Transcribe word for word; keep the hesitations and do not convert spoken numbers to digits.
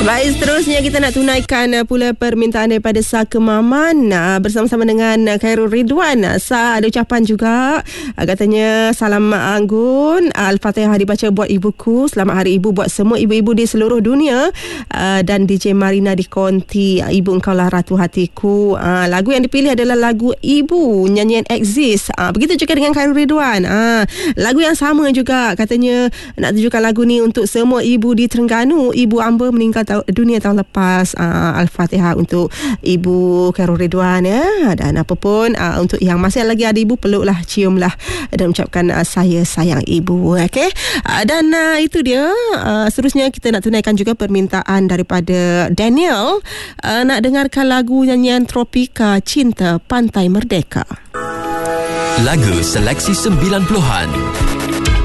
Baik, seterusnya kita nak tunaikan uh, pula permintaan daripada Sa Kemaman uh, bersama-sama dengan uh, Khairul Ridwan. Uh, Sa ada ucapan juga, uh, katanya salam anggun, uh, Al-Fatihah dibaca buat ibuku, selamat hari ibu buat semua ibu-ibu di seluruh dunia, uh, dan D J Marina di Konti, uh, ibu engkaulah ratu hatiku. Uh, lagu yang dipilih adalah lagu Ibu, nyanyian Exist. Uh, begitu juga dengan Khairul Ridwan, uh, lagu yang sama juga, katanya nak tunjukkan lagu ni untuk semua ibu di Terengganu. Ibu Amber meninggal dunia tahun lepas. uh, Al-Fatihah untuk Ibu Khairul Ridwan ya. Dan apa pun uh, untuk yang masih lagi ada ibu, peluklah, ciumlah dan ucapkan uh, saya sayang ibu. Okey, uh, dan uh, itu dia. uh, Seterusnya kita nak tunaikan juga permintaan daripada Daniel, uh, nak dengarkan lagu nyanyian Tropika, Cinta Pantai Merdeka. Lagu seleksi sembilan puluhan